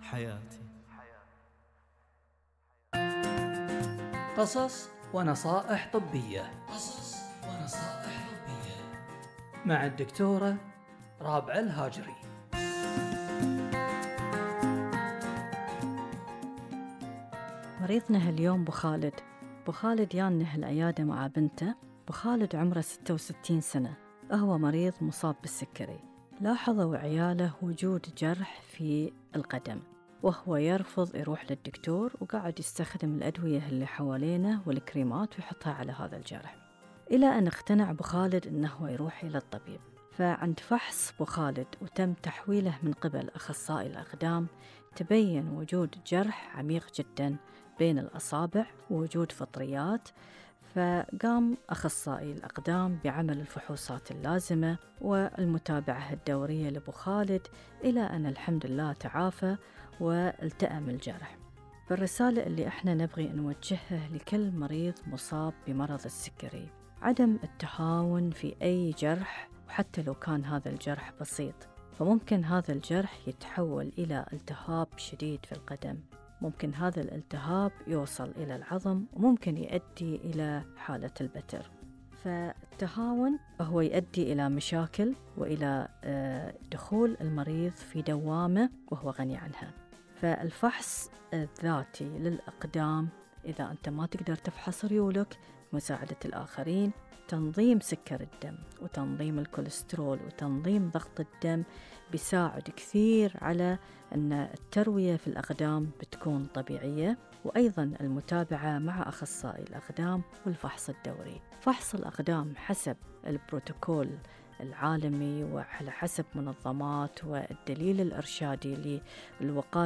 حياتي. قصص ونصائح طبية مع الدكتورة رابعة الهاجري. مريضنا هاليوم أبو خالد يانه العيادة مع بنته. أبو خالد عمره 66 سنة، هو مريض مصاب بالسكري. لاحظوا عياله وجود جرح في القدم، وهو يرفض يروح للدكتور وقاعد يستخدم الأدوية اللي حوالينه والكريمات ويحطها على هذا الجرح، إلى أن اقتنع أبو خالد أنه يروح إلى الطبيب. فعند فحص أبو خالد وتم تحويله من قبل أخصائي الأقدام، تبين وجود جرح عميق جدا بين الأصابع ووجود فطريات. فقام أخصائي الأقدام بعمل الفحوصات اللازمة والمتابعة الدورية لأبو خالد، إلى أن الحمد لله تعافى والتأم الجرح. فالرسالة اللي احنا نبغي نوجهها لكل مريض مصاب بمرض السكري: عدم التهاون في أي جرح، وحتى لو كان هذا الجرح بسيط، فممكن هذا الجرح يتحول إلى التهاب شديد في القدم، ممكن هذا الالتهاب يوصل إلى العظم وممكن يؤدي إلى حالة البتر. فالتهاون هو يؤدي إلى مشاكل وإلى دخول المريض في دوامة وهو غني عنها. فالفحص الذاتي للأقدام، إذا أنت ما تقدر تفحص ريولك، مساعدة الآخرين، تنظيم سكر الدم وتنظيم الكوليسترول وتنظيم ضغط الدم، بيساعد كثير على أن التروية في الأقدام بتكون طبيعية. وأيضا المتابعة مع أخصائي الأقدام والفحص الدوري. فحص الأقدام حسب البروتوكول العالمي وعلى حسب منظمات والدليل الإرشادي للوقاية